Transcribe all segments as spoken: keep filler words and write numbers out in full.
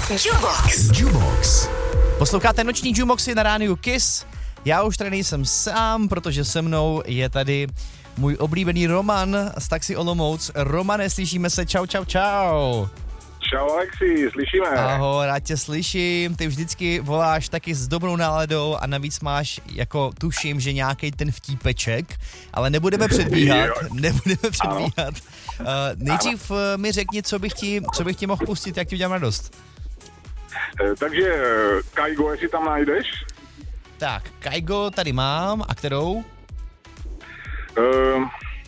Jukebox. Jukebox. Posloucháte noční Jukeboxy na rádiu Kiss. Já už tady nejsem sám, protože se mnou je tady můj oblíbený Roman z Taxi Olomouc. Romane, slyšíme se, čau, čau, čau. Čau Alexi, slyšíme. Ahoj, rád tě slyším, ty vždycky voláš taky s dobrou náladou a navíc máš, jako tuším, že nějaký ten vtípeček, ale nebudeme předbíhat, nebudeme předbíhat. Uh, nejdřív uh, mi řekni, co bych ti, co bych ti mohl pustit, jak ti udělám radost. E, takže Kaigo, jestli tam najdeš? Tak, Kaigo tady mám, a kterou? Uh,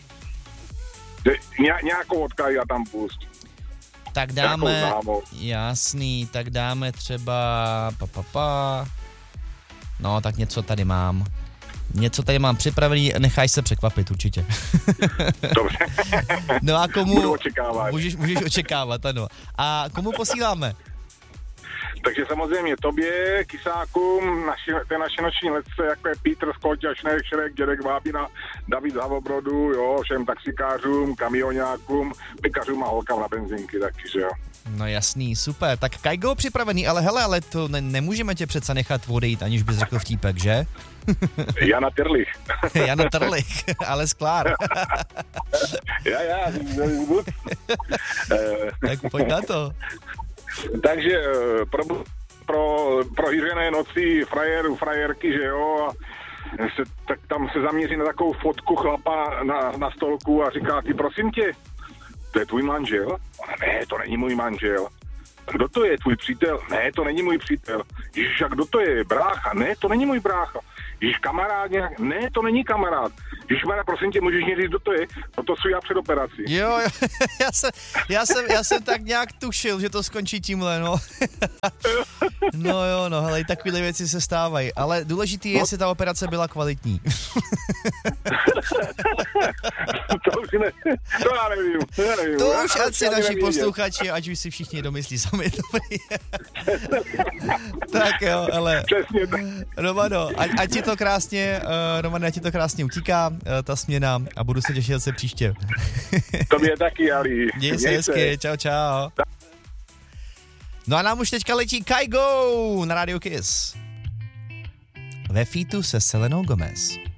ně, nějakou od Kaiga tam pust. Tak dáme, jasný, tak dáme třeba, pa, pa, pa. No, tak něco tady mám. Něco tady mám připravený, nechaj se překvapit určitě. Dobře. No a komu... Budu očekávat. Můžeš, můžeš očekávat, ano. A komu posíláme? Takže samozřejmě tobě, Kysákům, naši, té naše noční letce, jako je Petr, Skoťa, Šnek, Šrek, Dědek, Vábina, David Zavobrodu, jo, všem taxikářům, kamionákům, pekařům a holkám na benzinky, taky, že jo. No jasný, super. Tak Kaigo připravený, ale hele, ale to ne, nemůžeme tě přece nechat odejít, aniž bys řekl vtípek, že? Jana Terlich. Jana Terlich, ale sklár. já, já, tak pojď na to. Takže pro, pro prohýřené noci frajerů, frajerky, že jo, a se, tak tam se zaměří na takovou fotku chlapa na, na stolku a říká, ty prosím tě, to je tvůj manžel? Ona, ne, to není můj manžel. Kdo to je, tvůj přítel? Ne, to není můj přítel. Ježiš, a kdo to je, brácha? Ne, to není můj brácha. Ježiš, kamarád nějak? Ne, to není kamarád. Ježišmarja, prosím tě, můžeš mě říct, kdo to je? No to jsou já před operací. Jo, jo, já jsem, já jsem, já jsem tak nějak tušil, že to skončí tímhle, no. No jo, no, hele, takové věci se stávají, ale důležitý je, jestli ta operace byla kvalitní. To už ne, to já nevím, to já nevím. To já, už ať si naši nevědět. posluchači, ať už si všichni domyslí sami, dobrý. Tak jo, hele. Přesně tak. Romano, ať, ať ti to krásně, uh, Romano, ať ti to krásně utíká, uh, ta směna, a budu se těšit se příště. Tobě taky, Ali. Měj se hezky, čau, čau. No a nám už teďka letí Kaigo na Radio Kiss. Ve featu se Selenou Gomez.